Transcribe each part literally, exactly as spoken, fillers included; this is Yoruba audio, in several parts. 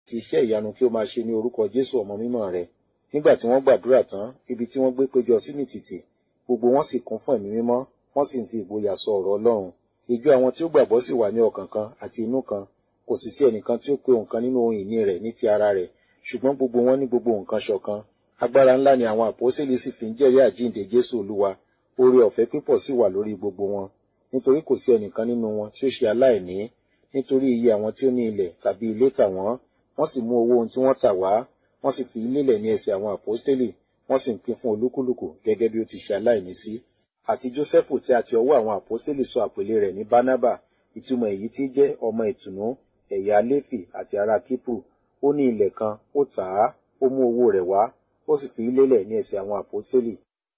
àti iṣẹ́ ìyanu kí ó máa ṣe ní orúkọ Jésù ọmọ mímọ́ rẹ̀. Nígbà tí wọ́n gbàdúrà tán, ibi tí wọ́n gbé péjọ sí mì tìtì, gbogbo wọn sì kún fún ẹ̀mí mímọ́, wọ́n sì ń fi ìgboyà sọ ọ̀rọ̀ Ọlọ́run. Ìjọ àwọn tí ó gbàgbọ́ sì wà ní ọkàn kan àti inú kan, kò sì sí ẹnìkan tí ó pe òǹkan nínú ohun ìní rẹ̀ ní ti ara rẹ̀, ṣùgbọ́n gbogbo wọn ní gbogbo nǹkan ṣọ̀kan. Agbára ńlá ni àwọn àpọ́sítélì sì fi ń jẹ́rìí àjíǹde Jésù Olúwa, oore ọ̀fẹ́ pípọ̀ sì wà lórí gbogbo wọn. Nítorí kò sí ẹnìkan nínú wọn tí ó ṣe aláìní, nítorí iye àwọn tí ó ní ilẹ̀ tàbí ilé tà wọ́n, wọ́n sì mú owó ohun tí wọ́n tà wá, wọ́n sì fi lélẹ̀ ní ẹsẹ̀ àwọn àpọ́sítélì, wọ́n sì ń pín fún olúkúlùkù gẹ́gẹ́ bí ó ti ṣe aláìní sí. Àti Jósẹ́fù tí a ti ọwọ́ àwọn àpọ́sítélì sọ àpèlé rẹ̀ ní Bánábà, ìtumọ̀ èyí tí jẹ́ ọmọ ìtùnú, ẹ̀yà Léfì àti ará Kípù. Ó ní ilẹ̀ kan, ó tà á, ó mú owó rẹ̀ wá, ó sì fi lélẹ̀ ní ẹsẹ̀ àwọn àpọ́sítélì.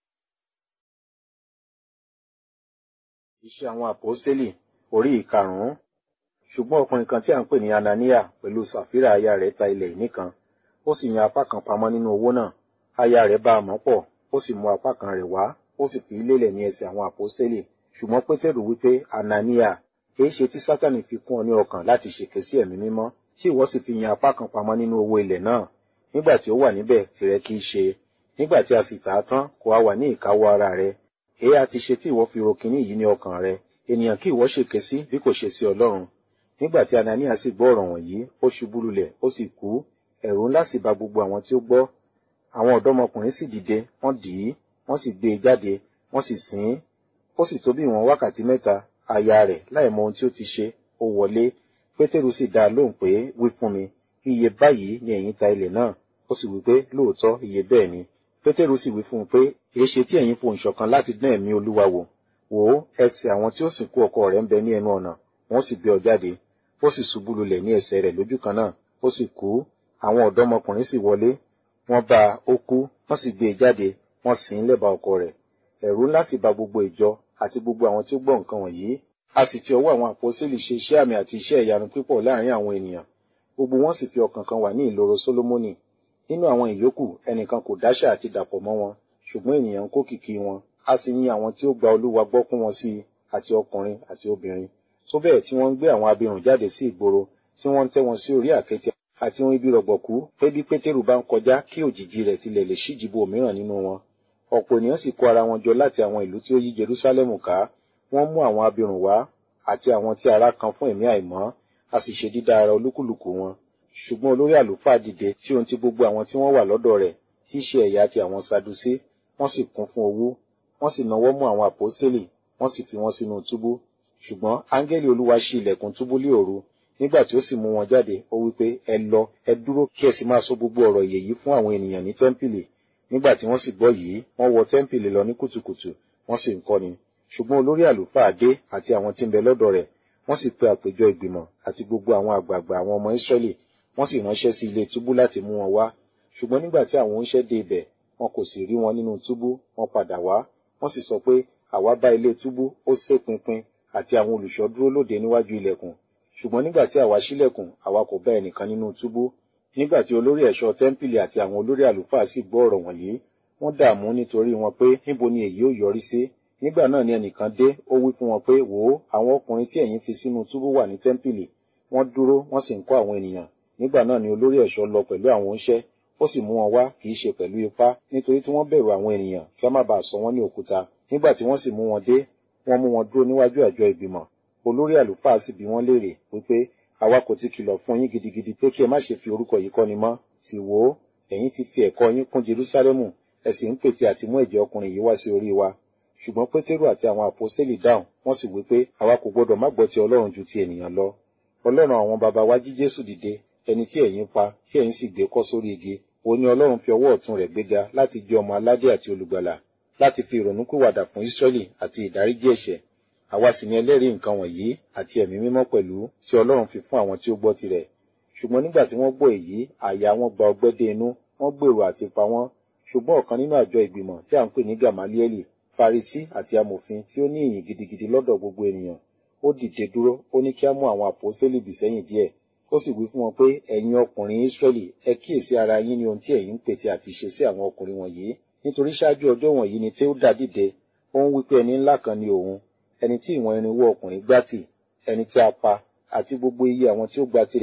Iṣẹ́ àwọn àpọ́sítélì orí ìkarùn-ún. Ṣùgbọ́n ọkùnrin kan tí a ń pè ní Anania pẹ̀lú Sàfírà aya rẹ̀ ta ilẹ̀ ìní kan, ó sì yan apá kan pamọ́ nínú owó náà. Aya rẹ̀ bá a mọ̀ pọ̀, ó sì mú apá kan rẹ̀ wá, ó sì fi lélẹ̀ ní ẹsẹ̀ àwọn àpọ́sítélì. Ṣùgbọ́n Pétérù wípé, Anania, èé ṣe tí Sátánì fi kún ọ ní ọkàn láti ṣèké sí ẹ̀mí mímọ́, tí ìwọ sì fi yan apá kan pamọ́ nínú owó ilẹ̀ náà? Nígbà tí ó wà níbẹ̀ tìrẹ kì í ṣe. Nígbà tí a sì tà á tán, kò á wà ní ìkáwọ́ ara rẹ̀. Èé a ti ṣe tí ìwọ fi ro kiní yìí ní ọkàn rẹ̀? Ènìyàn kí ìwọ ṣèké sí bí kò ṣe sí Ọlọ́run. Nígbà tí Anania sì gbọ́ ọ̀rọ̀ wọ̀nyí, ó ṣubú lulẹ̀, ó sì kú. Ẹ̀rù ńlá sì ba gbogbo àwọn tí ó gbọ́. Àwọn ọ̀dọ́mọkùnrin sì dìde, wọ́n dì í, wọ́n sì gbé e jáde, wọ́n sì sìn ín. Ó sì tó bí ìwọ̀n wákàtí mẹ́ta, aya rẹ̀ láì mọ ohun tí ó ti ṣe, ó wọlé. Pétérù sì dá a lóhùn pé, wí fún mi, iye báyìí ni ẹ̀yin ta ilẹ̀ náà? Ó sì wí pé, lóòótọ́ iye bẹ́ẹ̀ ni. Pétérù sì wí fún un pé, èéṣe tí ẹ̀yin fohùn ṣọ̀kan láti dán ẹ̀mí Olúwa wò? Wò ó, ẹsẹ̀ àwọn tí ó sìnkú ọkọ rẹ̀ ń bẹ ní ẹnu ọ̀nà, wọ́n sì gbé ọ jáde. Ó sì ṣubú lulẹ̀ ní ẹsẹ̀ rẹ̀ lójú kan náà, ó sì kú. Àwọn ọ̀dọ́mọkùnrin sì wọlé, wọ́n bá a, ó kú, wọ́n sì gbé e jáde, wọ́n sìn ín lẹ́bàá ọkọ rẹ̀. Ẹ̀rù ńlá sì ba gbogbo ìjọ àti gbogbo àwọn tí ó gbọ́ nǹkan wọ̀nyí. A sì ti ọwọ́ àwọn àpọ́sítélì ṣe iṣẹ́ àmì àti iṣẹ́ ìyanu pípọ̀ láàrin àwọn ènìyàn. Gbogbo wọn sì fi ọkàn kan wà ní ìloro Sólómónì. Nínú àwọn ìyókù ẹnìkan kò dáṣà àti dàpọ̀ mọ́ wọn, ṣùgbọ́n ènìyàn ń kó kìkì wọn. A sì yin àwọn tí ó gba Olúwa gbọ́ kún wọn sí i, àti ọkùnrin àti obìnrin. Tó bẹ́ẹ̀ tí wọ́n ń gbé àwọn abirùn jáde sí ìgboro, tí wọ́n ń tẹ́ wọn sí orí àkéte àti ohun ibi rọ̀gbọ̀kú, pé bí Pétérù bá ń kọjá kí òjìji rẹ̀ tilẹ̀ lè ṣíjìbò mìíràn nínú wọn. Ọ̀pọ̀ ènìyàn sì kó ara wọn jọ láti àwọn ìlú tí ó yí Jerúsálẹ́mù ká. Wọ́n mú àwọn abirùn wá àti àwọn tí ara kan fún ẹ̀mí àìmọ́, a sì ṣe dídá ara olúkúlùkù wọn. Ṣùgbọ́n olórí àlùfáà dìde tí ohun ti gbogbo àwọn tí wọ́n wà lọ́dọ̀ rẹ̀, tí í ṣe ẹ̀yà ti àwọn Sadusé, wọ́n sì kún fún owú. Wọ́n sì nawọ́ mú àwọn àpọ́sítélì, wọ́n sì fi wọ́n sínú túbú. Ṣùgbọ́n áńgẹ́lì Olúwa ṣí ilẹ̀kùn túbú lé òru. Nígbà tí ó sì mú wọn jáde, ó wí pé, ẹ lọ, ẹ dúró kí ẹ sì máa sọ gbogbo ọ̀rọ̀ ìyè yìí fún àwọn ènìyàn ní tẹ́ḿpìlì. Nígbà tí wọ́n sì gbọ́ yìí, wọ́n wọ tẹ́ḿpìlì lọ ní kùtùkùtù, wọ́n sì ń kọ́ni. Ṣùgbọ́n olórí àlùfáà dé àti àwọn tí ń bẹ lọ́dọ̀ rẹ̀, wọ́n sì pe àpéjọ ìgbìmọ̀ àti gbogbo àwọn àgbààgbà àwọn ọmọ Ísírẹ́lì, wọ́n sì ránṣẹ́ sí ilé túbú láti mú wọn wá. Ṣùgbọ́n nígbà tí àwọn oníṣẹ́ dé ibẹ̀, wọn kò sì rí wọn nínú túbú, wọ́n padà wá. Wọ́n sì sọ pé, àwa bá ilé túbú, ó sé pinpin, àti àwọn olùṣọ́ dúró lóde níwájú ilẹ̀kùn. Ṣùgbọ́n nígbà tí àwa ṣílẹ̀kùn, àwa kò bá ẹnìkan nínú túbú. Nígbà tí olórí ẹ̀ṣọ́ tẹ́ḿpìlì àti àwọn olórí àlùfáà sì gbọ́ ọ̀rọ̀ wọ̀nyí, wọ́n dààmú nítorí wọn pé níbo ni èyí ó yọrí sí. Nígbà náà ni ẹnìkan dé, ó wí fún wọn pé, wò ó, àwọn ọkùnrin tí ẹ̀yin fi sínú túbú wà ní tẹ́ḿpìlì. Wọ́n dúró, wọ́n sì ń kọ́ àwọn ènìyàn. Nígbà náà ni olórí ẹ̀ṣọ́ lọ pẹ̀lú àwọn oníṣẹ́, ó sì mú wọn wá, kì í ṣe pẹ̀lú ipá, nítorí tí wọ́n bẹ̀rù àwọn ènìyàn kí wọ́n má bàa sọ wọ́n ní òkúta. Nígbà tí wọ́n sì mú wọn dé, wọ́n mú wọn dúró níwájú àjọ ìgbìmọ̀. Olórí àlùfáà sì bi wọ́n léèrè wípé, àwa kò ti kìlọ̀ fún yín gidigidi pé kí ẹ má ṣe fi orúkọ yìí kọ́ni mọ́? Sì wò ó, ẹ̀yin ti fi ẹ̀kọ́ yín kún Jerúsálẹ́mù, ẹ sì ń pète àti mú ẹ̀jẹ̀ ọkùnrin yìí wá sí orí wa. Ṣùgbọ́n Pétérù àti àwọn àpọ́sítélì dáhùn, wọ́n sì wí pé, àwa kò gbọdọ̀ má gbọ́ ti Ọlọ́run ju ti ènìyàn lọ. Ọlọ́run àwọn baba wa jí Jésù dìde, ẹni tí ẹ̀yin pa, tí ẹ̀yin sì gbé kọ́ sórí igi. Ó ní Ọlọ́run fi ọwọ́ ọ̀tún rẹ̀ gbéga láti jẹ́ ọmọ aládé àti olùgbàlà, láti fi ìrònúpìwàdà fún Ísírẹ́lì àti ìdáríjì ẹ̀ṣẹ̀. Àwa sì ni ẹlẹ́rìí nǹkan wọ̀nyí àti ẹ̀mí mímọ́ pẹ̀lú tí Ọlọ́run fi fún àwọn tí ó gbọ́ tirẹ̀. Ṣùgbọ́n nígbà tí wọ́n gbọ́ èyí, àyà wọn gba ọgbẹ́ dé inú, wọ́n gbèrò àti pa wọ́n. Ṣùgbọ́n ọ̀kan nínú àjọ ìgbìmọ̀ tí à ń pè ní Gàmálíẹ́lì, Farisí àti amòfin tí ó ní ìyìn gidigidi lọ́dọ̀ gbogbo ènìyàn, ó dìde dúró, ó ní kí á mú àwọn àpọ́sítélì bì sẹ́yìn díẹ̀. Ó sì wí fún wọn pé, ẹ̀yin ọkùnrin Ísírẹ́lì, ẹ kíyèsí ara yín ní ohun tí ẹ̀yin ń pète àti ṣe sí àwọn ọkùnrin wọ̀nyí. Nítorí ṣáájú ọjọ́ wọ̀nyí ni Teuda dìde, ó ń wí pé ẹni ńlá kan ni òun, ẹni tí ìwọ̀n irinwó ọkùnrin gbá tì, ẹni tí a pa, àti gbogbo iye àwọn tí ó gba tirẹ̀,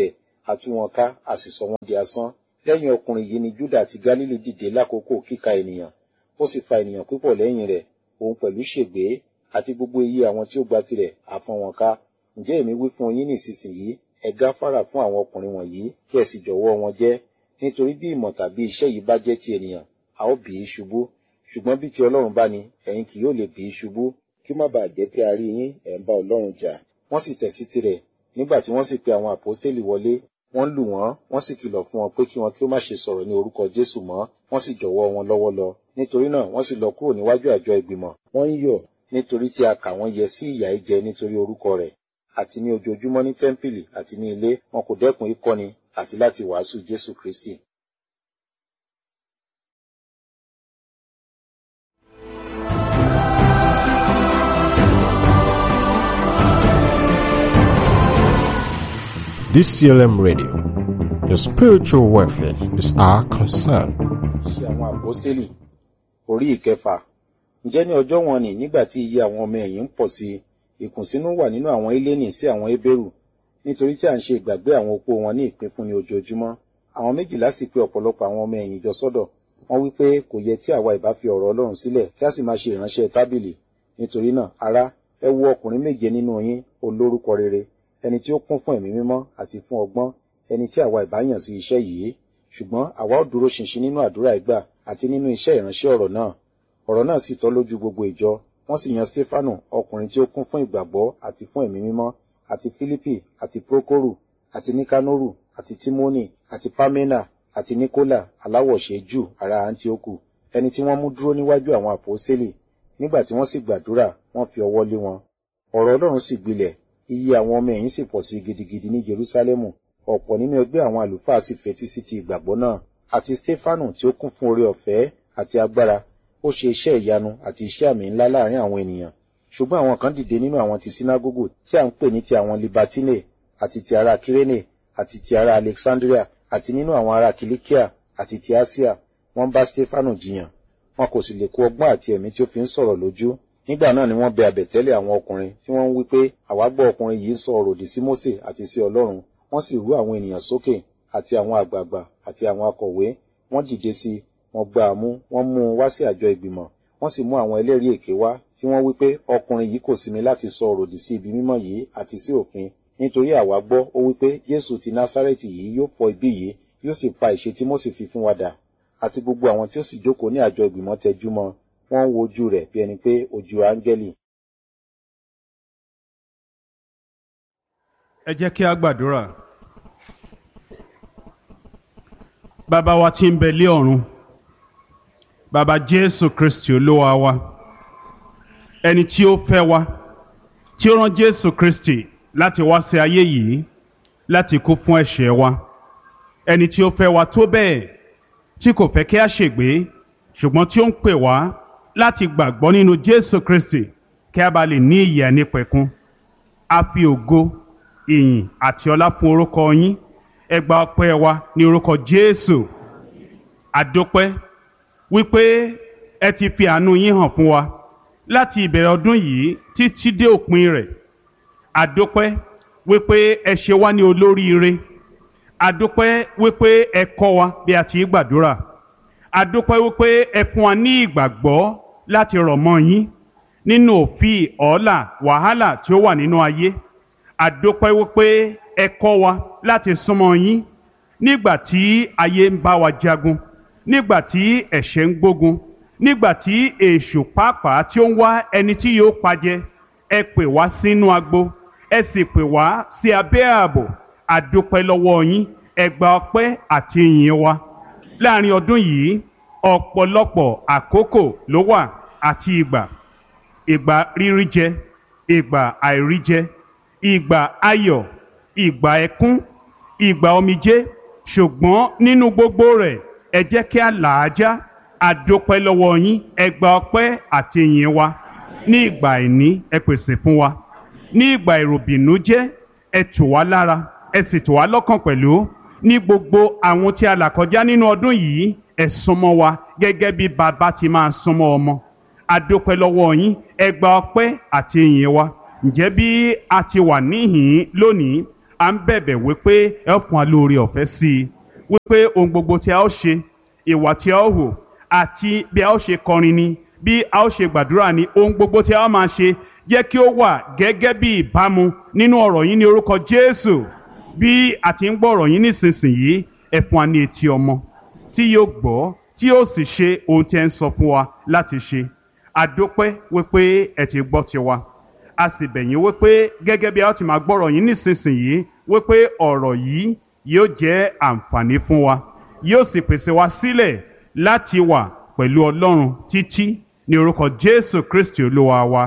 a tú wọn ká, a sì sọ wọn di asán. Lẹ́yìn ọkùnrin yìí ni Júdà àti Gálílì dìde lákòókò kíka ènìyàn, ó sì fa ènìyàn púpọ̀ lẹ́yìn rẹ̀, òun pẹ̀lú ṣègbé, àti gbogbo iye àwọn tí ó gba tirẹ̀ a fọ́n wọn ká. Ǹjẹ́ èmi wí fún yín nísinsìnyí, ẹ gáfárà fún àwọn ọkùnrin wọ̀nyí, kí ẹ sì jọ̀wọ́ wọn jẹ́, nítorí bí ìmọ̀ tàbí iṣẹ́ yìí bá jẹ́ ti ènìyàn, a ó bì í ṣubú. Ṣùgbọ́n bí ti Ọlọ́run bá ní, ẹ̀yin kì yóò lè bì í ṣubú, kí ó má bàa jẹ́ kí a rí yín ẹ̀ ń bá Ọlọ́run jà. Wọ́n sì tẹ̀ sí tirẹ̀. Nígbà tí wọ́n sì pe àwọn àpọ́stélì wọlé, wọ́n lù wọ́n, wọ́n sì kìlọ̀ fún wọn pé kí wọn kí ó má ṣe sọ̀rọ̀ ní orúkọ Jésù mọ́, wọ́n sì jọ̀wọ́ wọn lọ́wọ́ lọ. Nítorí náà wọ́n sì lọ kúrò níwájú àjọ ìgbìmọ̀. Wọ́n ń yọ̀ nítorí tí a kà wọ́n yẹ sí ìyà ìjẹ nítorí orúkọ rẹ̀. Àti ní ojoojúmọ́ ní tẹ́ḿpìlì àti ní ilé, wọn kò dẹ́kun ìkọ́ni àti láti wàásù Jésù Kristi. D C L M Radio, your spiritual welfare is our concern. Ṣé àwọn àpọ́stélì orí ìkẹfà. Ǹjẹ́ ní ọjọ́ wọn ni nígbà tí iye àwọn ọmọ ẹ̀yìn ń pọ̀ sí, ìkùnsínú wà nínú àwọn Hélénì sí àwọn Hébérù, nítorí tí à ń ṣe ìgbàgbé àwọn opó wọn ní ìpín ní ojoojúmọ́. Àwọn méjìlá sì pé ọ̀pọ̀lọpọ̀ àwọn ọmọ ẹ̀yìn jọ sọ́dọ̀. Wọ́n wí pé kò yẹ tí àwa ìbá fi ọ̀rọ̀ Ọlọ́run sílẹ̀ kí a sì máa ṣe ìránṣẹ́ tábìlì. Nítorí náà, ará, ẹ wo ọkùnrin méje nínú yín olórúkọ rere, ẹni tí ó kún fún ẹ̀mí mímọ́ àti fún ọgbọ́n, ẹni tí àwa ìbá yàn sí iṣẹ́ yìí. Ṣùgbọ́n àwa ó dúró ṣinṣin nínú àdúrà ìgbà àti nínú iṣẹ́ ìránṣẹ́ ọ̀rọ̀ náà. Ọ̀rọ̀ náà sì tọ́ lójú gbogbo ìjọ. Wọ́n sì yan Stefanu, ọkùnrin tí ó kún fún ìgbàgbọ́ àti fún ẹ̀mí mímọ́, àti Fílípì, àti Prókórù, àti Níkánórù, àti Tímónì, àti Páménà, àti Níkólà, aláwọ̀ṣe Júù ará Áńtíókù, ẹni tí wọ́n mú dúró níwájú àwọn àpọ́stélì. Nígbà tí wọ́n sì gbàdúrà, wọ́n fi ọwọ́ lé wọn. Ọ̀rọ̀ Ọlọ́run sì gbilẹ̀, iye àwọn ọmọ ẹ̀yìn sì pọ̀ sí gidigidi ní Jerúsálẹ́mù. Ọ̀pọ̀ nínú ẹgbẹ́ àwọn àlùfáà sì fetí sí ti ìgbàgbọ́ náà. Àti Stefanu tí ó kún fún oore ọ̀fẹ́ àti agbára, ó ṣe iṣẹ́ ìyanu àti iṣẹ́ àmì ńlá láàrin àwọn ènìyàn. Ṣùgbọ́n àwọn kan dìde nínú àwọn ti sínágógù tí à ń pè ní ti àwọn Libatine, àti ti ará Kírénè, àti ti ará Alexandria, àti nínú àwọn ará Kìlíkíà, àti ti Asia. Wọ́n bá Stefanu jiyàn. Wọn kò sì lè kó ọgbọ́n àti ẹ̀mí tí ó fi ń sọ̀rọ̀ lójú. Nígbà náà ni wọ́n bẹ àbẹ̀tẹ́lẹ̀ àwọn ọkùnrin tí wọ́n ń wí pé àwa gbọ́ ọkùnrin yìí ń sọ ọ̀rọ̀ òdì sí Mósè àti sí Ọlọ́run. Wọ́n sì rú àwọn ènìyàn sókè, àti àwọn àgbààgbà àti àwọn akọ̀wé. Wọ́n dìde sí i, wọ́n gbá a mú, wọ́n mú un wá sí àjọ ìgbìmọ̀. Wọ́n sì mú àwọn ẹlẹ́rìí èké wá tí wọ́n wí pé ọkùnrin yìí kò sinmi láti sọ ọ̀rọ̀ òdì sí ibi mímọ́ yìí àti sí òfin. Nítorí àwa gbọ́ ó wí pé Jésù ti Násárẹ́tì yìí yóò fọ́ ibi yìí, yóò sì pa ìṣe tí Mósè fi fún wa dà. Àti gbogbo àwọn tí ó sì jókòó ní àjọ ìgbìmọ̀ tẹjú mọ́, wọ́n ń wo ojú rẹ̀ bí ẹni pé ojú áńgẹ́lì. Ẹ jẹ́ kí a gbàdúrà. Bàbá wa tí ń bẹ lé ọ̀run, bàbá Jésù Kristi Olúwa wa, ẹni tí ó fẹ́ wa, tí ó rán Jésù Kristi láti wá sí ayé yìí láti kú fún ẹ̀ṣẹ̀ wa, ẹni tí ó fẹ́ wa tó bẹ́ẹ̀ tí kò fẹ́ kí a ṣègbé, ṣùgbọ́n tí ó ń pè wá láti gbàgbọ́ nínú Jésù Kristi kí a bá lè ní ìyè àìnípẹ̀kun. A fi ògo, ìyìn àti ọlá fún orúkọ yín. Ẹ gba ọpẹ́ wa ní orúkọ Jésù. A dúpẹ́ wípé ẹ ti fi àánú yín hàn fún wa láti ìbẹ̀rẹ̀ ọdún yìí títí dé òpin rẹ̀. A dúpẹ́ wípé ẹ ṣe wá ní olóríire. A dúpẹ́ wípé ẹ kọ́ wa bí a ti gbàdúrà. A dúpẹ́ wípé ẹ fún wa ní ìgbàgbọ́ láti rọ̀ mọ́ yín nínú òfin ọ̀ọ́là wàhálà tí ó wà nínú ayé. A dúpẹ́ wípé ẹ kọ́ wa láti súnmọ́ yín nígbà tí ayé ń bá wa jagun, nígbà tí ẹ̀ṣẹ̀ ń gbógun, nígbà tí èṣù pàápàá tí ó ń wá ẹni tí yóò pajẹ. Ẹ pè wá sínú agbo, ẹ sì pè wá sí abẹ́ ààbò. A dúpẹ́ lọ́wọ́ yín. Ẹ gba ọpẹ́ àti ìyìn wa. Láàrin ọdún yìí, ọ̀pọ̀lọpọ̀ àkókò ló wà àti ìgbà. Ìgbà rírí jẹ, ìgbà àìrí jẹ, ìgbà ayọ̀, ìgbà ẹkún, ìgbà omijé. Ṣùgbọ́n nínú gbogbo rẹ̀, ẹ jẹ́ kí a là á já. A dúpẹ́ lọ́wọ́ yín. Ẹ gba ọpẹ́ àti ìyìn wa. Ní ìgbà àìní, ẹ pèsè fún wa. Ní ìgbà ìròbìnújẹ́, ẹ tù wá lára, ẹ sì tù wá lọ́kàn pẹ̀lú. Ní gbogbo àwọn tí a là kọjá nínú ọdún yìí, ẹ súnmọ́ wa gẹ́gẹ́ bí bàbá ti máa súnmọ́ ọmọ. A dúpẹ́ lọ́wọ́ yín. Ẹ gba ọpẹ́ àti ìyìn wa. Ǹjẹ́ bí a ti wà níhìn lónìí, à ń bẹ̀bẹ̀ wípé ẹ fún wa lóore ọ̀fẹ́ sí i wípé ohun gbogbo tí a ó ṣe ìwà tí a ó hò àti bí a ó ṣe kọrin ni bí a ó ṣe gbàdúrà ni ohun gbogbo tí a ó máa ṣe jẹ́ kí ó wà gẹ́gẹ́ bí ìbámu nínú ọ̀rọ̀ yín ní orúkọ Jésù. Bí a ti ń gbọ́ ọ̀rọ̀ yín nísinsìnyí ẹ fún wa ní etí ọmọ tí yóò gbọ́ tí yóò sì ṣe ohun tí ẹ ń sọ fún wa láti ṣe. A dúpẹ́ wípé ẹ ti gbọ́ tiwa a sì bẹ̀ yín wípé gẹ́gẹ́ bí a ti máa gbọ́ ọ̀rọ̀ yín nísinsìnyí wípé ọ̀rọ̀ yìí yóò jẹ́ àǹfààní fún wa yóò sì pèsè wa sílẹ̀ láti wà pẹ̀lú Ọlọ́run títí ní orúkọ Jésù Kristi Olúwa wa.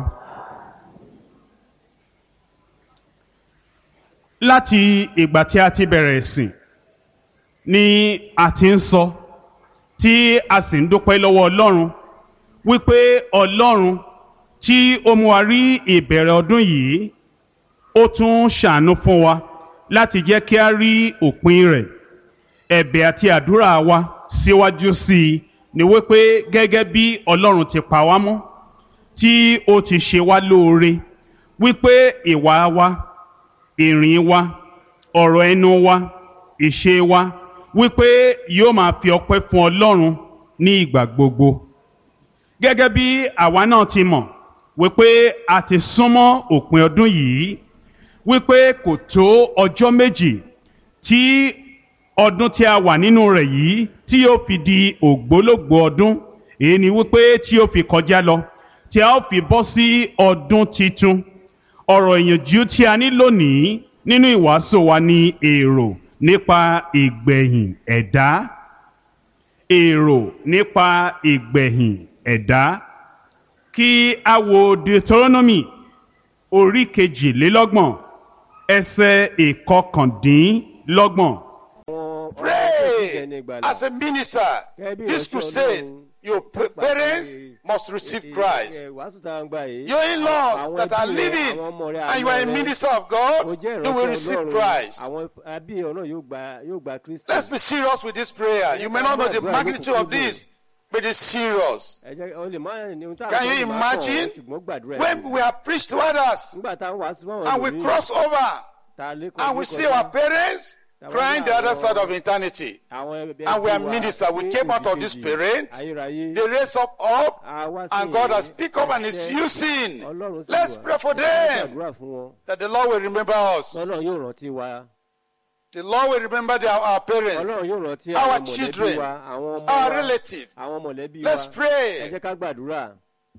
Láti ìgbà tí a ti bẹ̀rẹ̀ ìsìn ni a ti ń sọ tí a sì ń dúpẹ́ lọ́wọ́ Ọlọ́run wípé Ọlọ́run tí ó mú wa rí ìbẹ̀rẹ̀ ọdún yìí ó tún ṣàánú fún wa láti jẹ́ kí a rí òpin rẹ̀. Ẹ̀bẹ̀ àti àdúrà wa síwájú sí i ni wípé gẹ́gẹ́ bí Ọlọ́run ti pa wá mọ́ tí ó ti ṣe wá lóore wípé ìwà wa ìrìn wa ọ̀rọ̀ ẹnu wa ìṣe wa wípé yóò máa fi ọpẹ́ fún Ọlọ́run ní ìgbà gbogbo. Gẹ́gẹ́ bí àwa náà ti mọ̀ wípé a ti súnmọ́ òpin ọdún yìí wípé kò tó ọjọ́ méjì tí ọdún tí a wà nínú rẹ̀ yìí tí yóò fi di ògbólógbòó ọdún èyí ni wípé tí yóò fi kọjá lọ tí a ó fi bọ́ sí ọdún titun. Ọ̀rọ̀ ìyànjú tí a ní lónìí nínú ìwàásù wa ni èrò nípa ìgbẹ̀yìn ẹ̀dá. Èrò nípa ìgbẹ̀yìn ẹ̀dá. Kí a wo Deuteronomy orí kejìlélọ́gbọ̀n ẹsẹ̀ ìkọkàndínlọ́gbọ̀n. Pray as a minister. This crusade, your parents must receive Christ. Your in-laws that are living and you are a minister of God, you will receive Christ. Let's be serious with this prayer. You may not know the magnitude of this, but it's serious. Can you imagine when we are preached to others and we cross over and we see our parents crying the other side of eternity, and we are ministers? We came out of this parent, they raised up up, and God has picked up and is using. Let's pray for them that the Lord will remember us. The Lord will remember their, our parents, our children, our relatives. Let's pray.